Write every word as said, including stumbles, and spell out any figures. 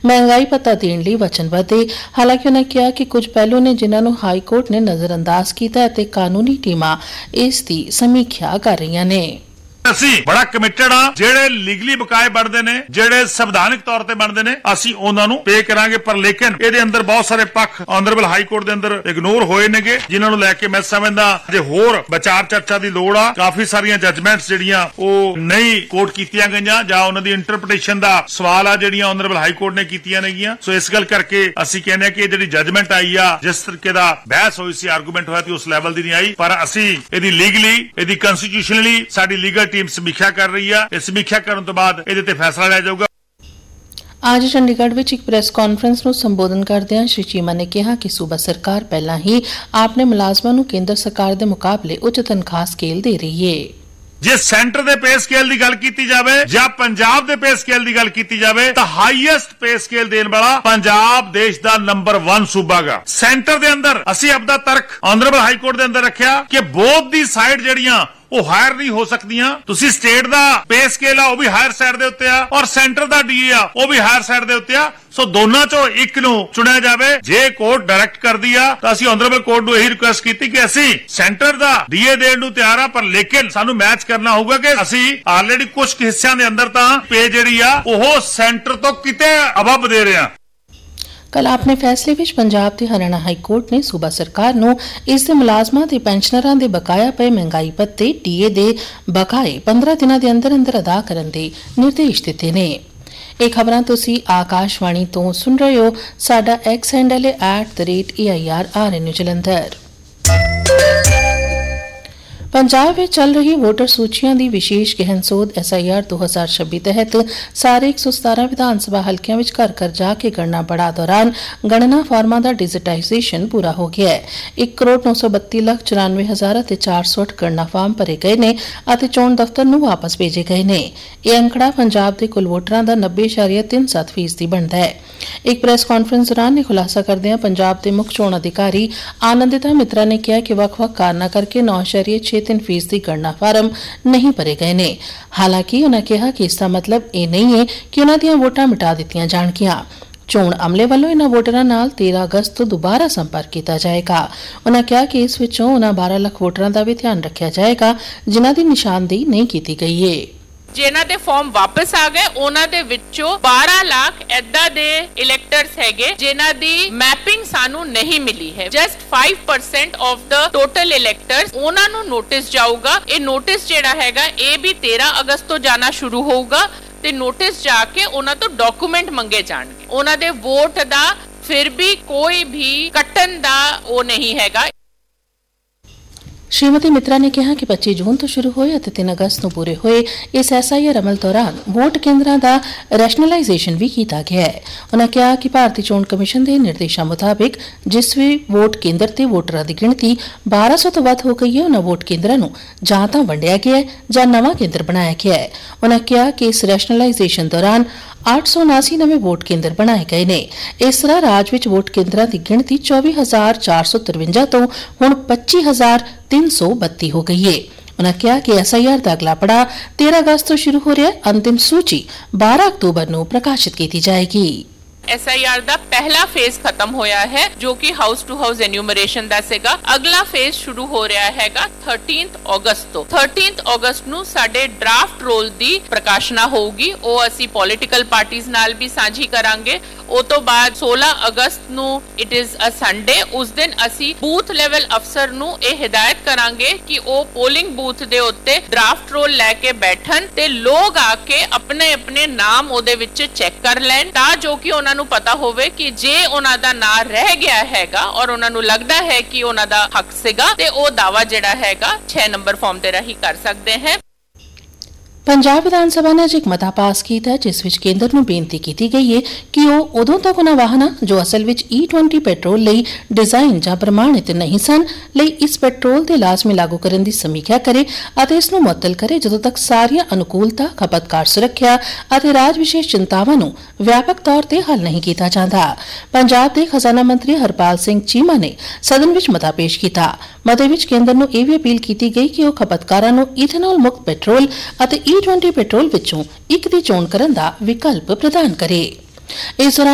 महंगाई भत्ता देण लई वचनबद्ध है। हालांकि उन्होंने कहा कि कुछ पहलू ने जिन्हां नूं हाई कोर्ट ने नज़रअंदाज किया ते कानूनी टीमां इस दी समीक्षा कर रही ने। ਅਸੀਂ ਬੜਾ ਕਮਿਟਡ ਆ ਜਿਹੜੇ ਲੀਗਲੀ ਬਕਾਏ ਬਣਦੇ ਨੇ ਜਿਹੜੇ ਸੰਵਿਧਾਨਿਕ ਤੌਰ ਤੇ ਬਣਦੇ ਨੇ ਅਸੀਂ ਉਹਨਾਂ ਨੂੰ ਪੇ ਕਰਾਂਗੇ ਪਰ ਲੇਕਿਨ ਇਹਦੇ ਅੰਦਰ ਬਹੁਤ ਸਾਰੇ ਪੱਖ ਆਨਰੇਬਲ ਹਾਈ ਕੋਰਟ ਦੇ ਅੰਦਰ ਇਗਨੋਰ ਹੋਏ ਨੇਗੇ ਜਿਨ੍ਹਾਂ ਨੂੰ ਲੈ ਕੇ ਮੈਂ ਸਮਝਦਾ ਜੇ ਹੋਰ ਵਿਚਾਰ ਚਰਚਾ ਦੀ ਲੋੜ ਆ ਕਾਫੀ ਸਾਰੀਆਂ ਜੱਜਮੈਂਟਸ ਜਿਹੜੀਆਂ ਉਹ ਨਹੀਂ ਕੋਰਟ ਕੀਤੀਆਂ ਗਈਆਂ ਜਾਂ ਉਹਨਾਂ ਦੀ ਇੰਟਰਪ੍ਰੀਟੇਸ਼ਨ ਦਾ ਸਵਾਲ ਆ ਜਿਹੜੀਆਂ ਆਨਰੇਬਲ ਹਾਈ ਕੋਰਟ ਨੇ ਕੀਤੀਆਂ ਨੇਗੀਆਂ ਸੋ ਇਸ ਗੱਲ ਕਰਕੇ ਅਸੀਂ ਕਹਿੰਦੇ ਆ ਕਿ ਇਹ ਜਿਹੜੀ ਜੱਜਮੈਂਟ ਆਈ ਆ ਜਿਸ ਤਰੀਕੇ ਦਾ ਬਹਿਸ ਹੋਈ ਸੀ ਆਰਗੂਮੈਂਟ ਹੋਇਆ ਸੀ ਉਸ ਲੈਵਲ ਦੀ ਨਹੀਂ ਆਈ ਪਰ ਅਸੀਂ ਇਹਦੀ ਲੀਗਲੀ ਇਹਦੀ ਕਨਸਟੀਟਿਊਸ਼ਨਲੀ ਸਾਡੀ ਲੀਗਲ टीम समीक्षा कर रही है समीक्षा करने तो बाद ਇਹਦੇ ਤੇ फैसला लिया जाऊगा। आज चंडीगढ़ में एक प्रेस कॉन्फ्रेंस ਨੂੰ संबोधन करदਿਆਂ श्री चीमा ने कहा कि सूबा सरकार पहला ही अपने मुलाजमां ਨੂੰ केंद्र सरकार ਦੇ ਮੁਕਾਬਲੇ ਉੱਚ ਤਨਖਾਹ ਸਕੇਲ ਦੇ ਰਹੀ ਹੈ। ਜੇ ਸੈਂਟਰ ਦੇ ਪੇ ਸਕੇਲ ਦੀ ਗੱਲ ਕੀਤੀ ਜਾਵੇ ਜਾਂ ਪੰਜਾਬ ਦੇ ਪੇ ਸਕੇਲ ਦੀ ਗੱਲ ਕੀਤੀ ਜਾਵੇ ਤਾਂ ਹਾਈਐਸਟ ਪੇ ਸਕੇਲ ਦੇਣ ਵਾਲਾ ਪੰਜਾਬ ਦੇਸ਼ ਦਾ ਨੰਬਰ ਇੱਕ ਸੂਬਾਗਾ। ਸੈਂਟਰ ਦੇ ਅੰਦਰ ਅਸੀਂ ਆਪਦਾ ਤਰਕ ਆਨਰੇਬਲ ਹਾਈ ਕੋਰਟ ਦੇ ਅੰਦਰ ਰੱਖਿਆ ਕਿ ਬੋਥ ਦੀ ਸਾਈਡ ਜਿਹੜੀਆਂ ਉਹ ਹਾਇਰ ਨਹੀਂ ਹੋ ਸਕਦੀਆਂ ਤੁਸੀਂ ਸਟੇਟ ਦਾ ਪੇ ਸਕੇਲ ਆ ਉਹ ਵੀ ਹਾਇਰ ਸਾਈਡ ਦੇ ਉੱਤੇ ਆ ਔਰ ਸੈਂਟਰ ਦਾ ਡੀਏ ਆ ਉਹ ਵੀ ਹਾਇਰ ਸਾਈਡ ਦੇ ਉੱਤੇ ਆ ਸੋ ਦੋਨਾਂ ਚੋਂ ਇੱਕ ਨੂੰ ਚੁਣਿਆ ਜਾਵੇ ਜੇ ਕੋਰਟ ਡਾਇਰੈਕਟ ਕਰਦੀ ਆ ਤਾਂ ਅਸੀਂ ਆਨਰੇਬਲ ਕੋਰਟ ਨੂੰ ਇਹੀ ਰਿਕੁਐਸਟ ਕੀਤੀ ਕਿ ਅਸੀਂ ਸੈਂਟਰ ਦਾ ਡੀਏ ਦੇਣ ਨੂੰ ਤਿਆਰ ਆ ਪਰ ਲੇਕਿਨ ਸਾਨੂੰ ਮੈਚ ਕਰਨਾ ਹੋਊਗਾ ਕਿ ਅਸੀਂ ਆਲਰੇਡੀ ਕੁਝ ਹਿੱਸਿਆਂ ਦੇ ਅੰਦਰ ਤਾਂ ਪੇ ਜਿਹੜੀ ਆ ਉਹ ਸੈਂਟਰ ਤੋਂ ਕਿਤੇ ਅਬਵ ਦੇ ਰਹੇ ਆ। कल अपने फैसले विच पंजाब ते हरियाणा हाई कोर्ट ने सूबा सरकार नूं इस दे मुलाजमां ते पेंशनरां दे बकाया पे महंगाई भत्ते डीए दे बकाए पंद्रह दिनां दे अंदर अंदर अदा करन दे निर्देश दित्ते ने। ਇਹ ਖਬਰਾਂ ਤੁਸੀਂ ਆਕਾਸ਼ਵਾਣੀ ਤੋਂ ਸੁਣ ਰਹੇ ਹੋ। ਸਾਡਾ ਐਕਸ ਹੈਂਡਲ ਹੈ at the rate A I R R ਐਨ ਜਲੰਧਰ। पंजाब में चल रही वोटर सूचियां दी विशेष गहन सोध एस आई आर दो हजार छब्बी तहत सारे एक सौ सतारह विधानसभा हल्कियां विच घर घर जाके गणना पड़ा दौरान गणना फॉर्मां दा डिजिटाइजेशन पूरा हो गया है। एक करोड़ नौ सौ बत्ती लख चौरानवे हजार अते चार सौ अठ गणना फॉर्म भरे गए ने अते चोण दफ्तर नूं वापस भेजे गए ने। यह अंकड़ा पंजाब दे कुल वोटरां दा नब्बे इशारिया तीन सत्त फीसदी बनदा है। एक प्रेस कॉन्फ्रेंस दौरान यह खुलासा करदे पंजाब के मुख्य चोण अधिकारी आनंदिता मित्रा ने कहा कि वक् वक् कारणा करके नौ इशारिया छे तीन फीसदी गणना फार्म नहीं भरे गए ने। हालांकि उन्होंने कहा कि इसका मतलब यह नहीं है कि उन्होंने दियां वोटां मिटा दित्तियां जाणगियां। चोण अमले वालों इन्हां वोटरां नाल तेरह अगस्त तो दोबारा संपर्क किया जाएगा। उन्होंने कहा कि इस विचों उन्हां बारह लख वोटरां दा भी ध्यान रखा जाएगा जिन्हां दी निशानदेही नहीं की गई है। ਜਿਨ੍ਹਾਂ ਦੇ ਫਾਰਮ ਵਾਪਸ ਆ ਗਏ ਉਹਨਾਂ ਦੇ ਵਿੱਚੋਂ ਬਾਰਾਂ ਲੱਖ ਐਦਾਂ ਦੇ ਇਲੈਕਟਰਸ ਹੈਗੇ ਜਿਨ੍ਹਾਂ ਦੀ ਮੈਪਿੰਗ ਸਾਨੂੰ ਨਹੀਂ ਮਿਲੀ ਹੈ। Just five percent of the total ਇਲੈਕਟਰਸ ਉਹਨਾਂ ਨੂੰ ਨੋਟਿਸ ਜਾਊਗਾ। ਇਹ ਨੋਟਿਸ ਜਿਹੜਾ ਹੈਗਾ ਇਹ ਵੀ तेरह ਅਗਸਤ ਤੋਂ ਜਾਣਾ ਸ਼ੁਰੂ ਹੋਊਗਾ ਤੇ ਨੋਟਿਸ ਜਾ ਕੇ ਉਹਨਾਂ ਤੋਂ ਡਾਕੂਮੈਂਟ ਮੰਗੇ ਜਾਣਗੇ। ਉਹਨਾਂ ਦੇ ਵੋਟ ਦਾ ਫਿਰ ਵੀ ਕੋਈ ਵੀ ਕੱਟਣ ਦਾ ਉਹ ਨਹੀਂ ਹੈਗਾ। श्रीमती मित्रा ने कहा कि पच्चीस जून तो शुरू होए ते तीन अगस्त को पूरे होए इस एस आई आर अमल दौरान वोट केंद्रां दा रैशनलाइजेशन भी किया गया है। उन्होंने कहा कि भारतीय चोण कमीशन के निर्देशों मुताबिक जिस भी वोट केंद्र ते वोटरां की गिणती बारह सौ तो वध हो गई है उन्होंने वोट केंद्रां नूं जां तां वंडिया गया है जां नवां केंद्र बनाया गया है। उन्होंने कहा कि इस रैशनलाइजेशन दौरान आठ सौ उनासी नवे वोट केंद्र बनाए गए ने। इस तरह राज विच वोट केंद्रां की गिणती चौबी हजार चार सौ तिरवंजा तो हुण पच्ची हजार तीन सौ बत्ती हो गई है। उन्होंने कहा कि एस आई आर का अगला पड़ाव तेरह अगस्त तो शुरू हो रहा है। अंतिम सूची बारह अक्तूबर को प्रकाशित की जाएगी। एस आई आर ਦਾ ਪਹਿਲਾ ਫੇਜ਼ ਖਤਮ ਹੋਇਆ ਹੈ ਜੋ ਕਿ ਹਾਊਸ ਟੂ ਹਾਊਸ ਐਨੂਮਰੇਸ਼ਨ ਦਾ ਸੀਗਾ। ਅਗਲਾ ਫੇਜ਼ ਸ਼ੁਰੂ ਹੋ ਰਿਹਾ ਹੈਗਾ thirteenth ਅਗਸਤ ਤੋਂ। thirteenth ਅਗਸਤ ਨੂੰ ਸਾਡੇ ਡਰਾਫਟ ਰੋਲ ਦੀ ਪ੍ਰਕਾਸ਼ਨਾ ਹੋਊਗੀ। ਉਹ ਅਸੀਂ ਪੋਲੀਟੀਕਲ ਪਾਰਟੀਆਂ ਨਾਲ ਵੀ ਸਾਂਝੀ ਕਰਾਂਗੇ। ਉਹ ਤੋਂ ਬਾਅਦ सोलह ਅਗਸਤ ਨੂੰ ਇਟ ਇਜ਼ ਅ ਸੰਡੇ ਉਸ ਦਿਨ ਅਸੀਂ ਬੂਥ ਲੈਵਲ ਅਫਸਰ ਨੂੰ ਇਹ ਹਦਾਇਤ ਕਰਾਂਗੇ ਕਿ ਉਹ ਪੋਲਿੰਗ ਬੂਥ ਦੇ ਉੱਤੇ ਡਰਾਫਟ ਰੋਲ ਲੈ ਕੇ ਬੈਠਣ ਤੇ ਲੋਕ ਆ ਕੇ ਆਪਣੇ ਆਪਣੇ ਨਾਮ ਉਹਦੇ ਵਿੱਚ ਚੈੱਕ ਕਰ ਲੈਣ ਤਾਂ ਜੋ ਕਿ ਉਹਨਾਂ ਨੂੰ ਪਤਾ ਹੋਵੇ ਕਿ ਜੇ ਉਹਨਾਂ ਦਾ ਨਾਂ ਰਹਿ ਗਿਆ ਹੈਗਾ ਔਰ ਉਹਨਾਂ ਨੂੰ ਲੱਗਦਾ ਹੈ ਕਿ ਉਹਨਾਂ ਦਾ ਹੱਕ ਸੀਗਾ ਤੇ ਉਹ ਦਾਵਾ ਜਿਹੜਾ ਹੈਗਾ छह ਨੰਬਰ ਫਾਰਮ ਤੇ ਰਾਹੀਂ ਕਰ ਸਕਦੇ ਹੈ। पंजाब विधान सभा ने अज एक मता पास किया जिस विच केंद्र नूं बेनती की गई है कि वह उदों तक उन्हां वाहनां जो असल विच ई ट्वेंटी पेट्रोल लई डिजाइन जां प्रमाणित नहीं सन लई इस पेट्रोल दे लाजमी लागू करन दी समीक्षा करे अते इस नूं मुअत्तल करे जदों तक सारियां अनुकूलता खपतकार सुरक्षा अते राज विशेष चिंतावां नूं व्यापक तौर ते हल नहीं किया जांदा। पंजाब दे खजाना मंत्री हरपाल सिंह चीमा ने सदन विच मता पेश किया। मते विच केंद्र नूं इह वी अपील की गई कि वह खपतकारां नूं इथेनॉल मुक्त पेट्रोल अते ई ट्वेंटी पेट्रोल विचों एक दी चोण करन दा विकल्प प्रदान करे। इस दौरान